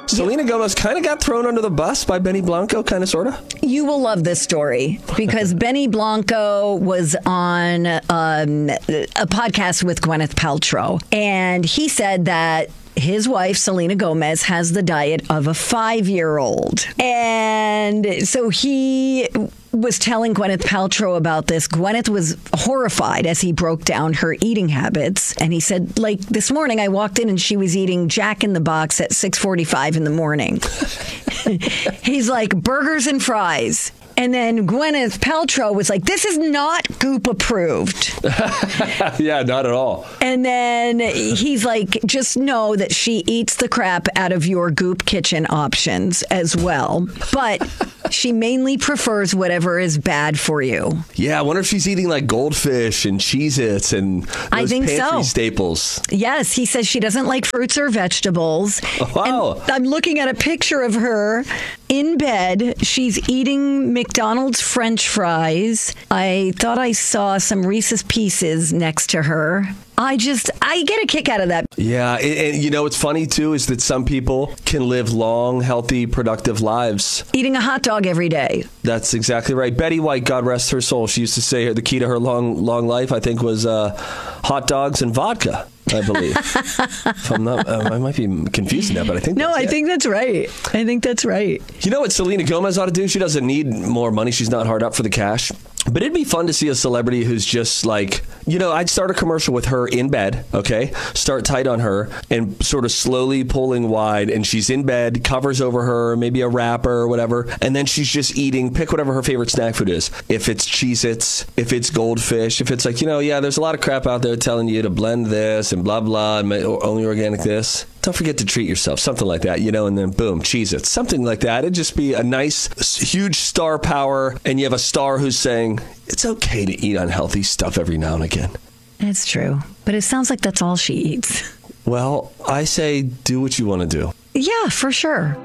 Selena Gomez kind of got thrown under the bus by Benny Blanco, kind of, sort of. You will love this story because Benny Blanco was on a podcast with Gwyneth Paltrow, and he said that his wife, Selena Gomez, has the diet of a 5-year-old. And so he was telling Gwyneth Paltrow about this. Gwyneth was horrified as he broke down her eating habits. And he said, like, this morning I walked in and she was eating Jack in the Box at 6:45 in the morning. He's like, burgers and fries. And then Gwyneth Paltrow was like, this is not Goop approved. Yeah, not at all. And then he's like, just know that she eats the crap out of your Goop kitchen options as well. But she mainly prefers whatever is bad for you. Yeah, I wonder if she's eating like goldfish and Cheez-Its and those pantry staples. Yes, he says she doesn't like fruits or vegetables. Wow. And I'm looking at a picture of her in bed. She's eating McDonald's French fries. I thought I saw some Reese's Pieces next to her. I get a kick out of that. Yeah, and you know what's funny too is that some people can live long, healthy, productive lives. Eating a hot dog every day. That's exactly right. Betty White, God rest her soul, she used to say the key to her long life, I think, was hot dogs and vodka, I believe. If I'm not, I might be confusing that, but I think I think that's right. I think that's right. You know what Selena Gomez ought to do? She doesn't need more money. She's not hard up for the cash. But it'd be fun to see a celebrity who's just like, I'd start a commercial with her in bed, okay? Start tight on her and sort of slowly pulling wide, and she's in bed, covers over her, maybe a wrapper or whatever, and then she's just eating, pick whatever her favorite snack food is. If it's Cheez-Its, if it's goldfish, if it's like, there's a lot of crap out there telling you to blend this and blah, blah, and only organic this. Don't forget to treat yourself, something like that, and then boom, Cheez-Its, something like that. It'd just be a nice, huge star power, and you have a star who's saying, it's okay to eat unhealthy stuff every now and again. It's true, but it sounds like that's all she eats. Well, I say do what you want to do. Yeah, for sure.